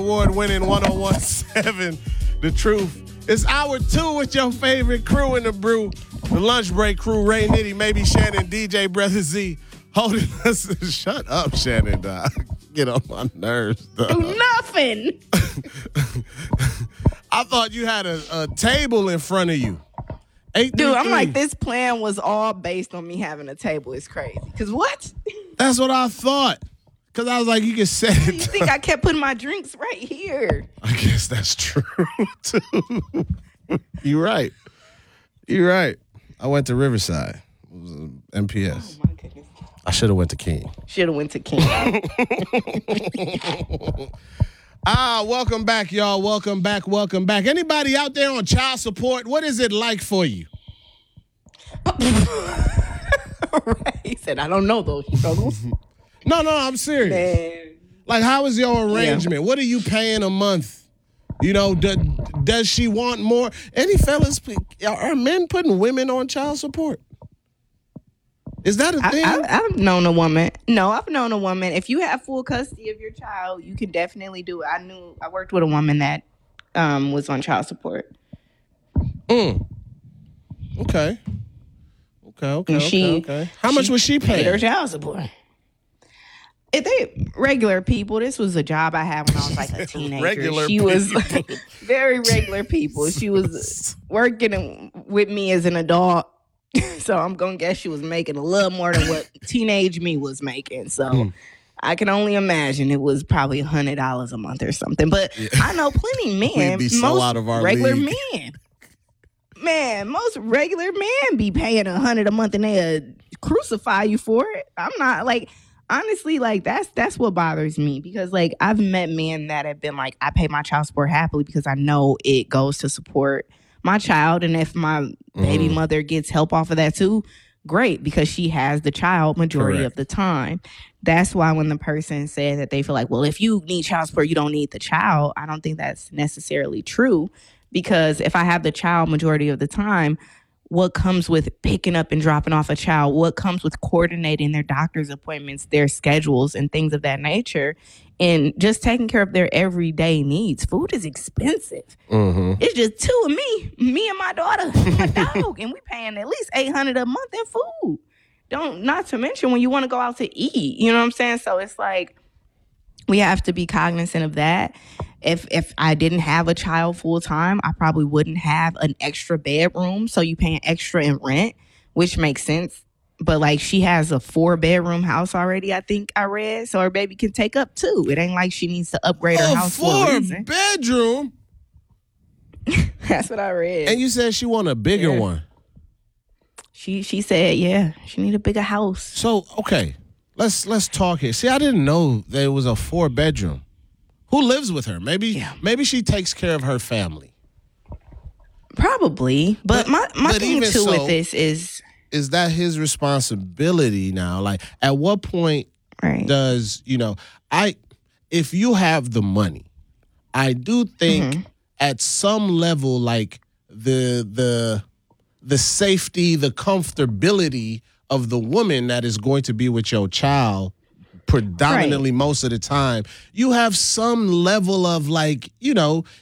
Award-winning 1017 The Truth. It's hour 2 with your favorite crew in the brew. The lunch break crew, Ray Nitty, maybe Shannon, DJ Brother Z, holding us. Shut up, Shannon, dog. Get on my nerves, dog. Do nothing. I thought you had a table in front of you. Dude, I'm like, this plan was all based on me having a table. It's crazy. Because what? That's what I thought. Because I was like, you can set it. You think I kept putting my drinks right here? I guess that's true, too. You're right. You're right. I went to Riverside. It was MPS. Oh, my goodness. I should have went to King. Should have went to King. Welcome back, y'all. Welcome back. Welcome back. Anybody out there on child support? What is it like for you? Right. He said, I don't know those struggles. No, I'm serious. Man. Like, how is your arrangement? Yeah. What are you paying a month? You know, does she want more? Any fellas, are men putting women on child support? Is that a thing? I've known a woman. No, I've known a woman. If you have full custody of your child, you can definitely do it. I worked with a woman that was on child support. Okay. How much was she paying? Her child support. If they regular people, this was a job I had when I was like a teenager. She was very regular people. She was working with me as an adult. So I'm going to guess she was making a little more than what teenage me was making. So I can only imagine it was probably $100 a month or something. But yeah. I know plenty of men, most out of our regular league. Men. Man, most regular men be paying $100 a month and they'll crucify you for it. I'm not like... Honestly, like that's what bothers me because like I've met men that have been like, I pay my child support happily because I know it goes to support my child, and if my baby mother gets help off of that too, great, because she has the child majority of the time. That's why when the person says that they feel like, well, if you need child support, you don't need the child. I don't think that's necessarily true, because if I have the child majority of the time, what comes with picking up and dropping off a child, what comes with coordinating their doctor's appointments, their schedules, and things of that nature, and just taking care of their everyday needs. Food is expensive. It's just two of me and my daughter, and my dog, and we paying at least $800 a month in food. Not to mention when you want to go out to eat, you know what I'm saying? So it's like, we have to be cognizant of that. If I didn't have a child full time, I probably wouldn't have an extra bedroom. So you paying extra in rent, which makes sense. But like, she has a 4-bedroom house already, I think I read. So her baby can take up 2. It ain't like she needs to upgrade her house for a reason. 4-bedroom? That's what I read. And you said she want a bigger one. She said, yeah, she need a bigger house. So, okay, let's talk here. See, I didn't know there was a 4-bedroom. Who lives with her? Maybe she takes care of her family. Probably. But my thing too with this is that his responsibility now? Like, at what point does, if you have the money, I do think at some level, like the safety, the comfortability of the woman that is going to be with your child predominantly most of the time, you have some level of like,